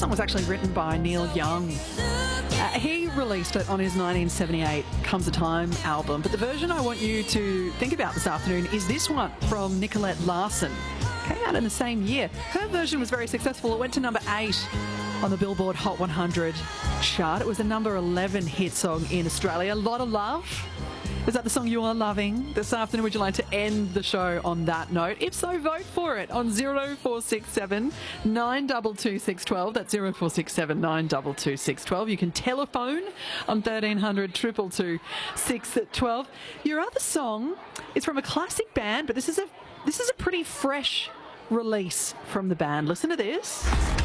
song was actually written by Neil Young. He released it on his 1978 Comes a Time album, but the version I want you to think about this afternoon is this one from Nicolette Larson. Came out in the same year. Her version was very successful. It went to number 8 on the Billboard Hot 100 chart. It was a number 11 hit song in Australia. A lot of love. Is that the song you are loving this afternoon? Would you like to end the show on that note? If so, vote for it on 0467 922 612. That's 0467 922 612. You can telephone on 1300 222 612. Your other song is from a classic band, but this is a pretty fresh release from the band. Listen to this.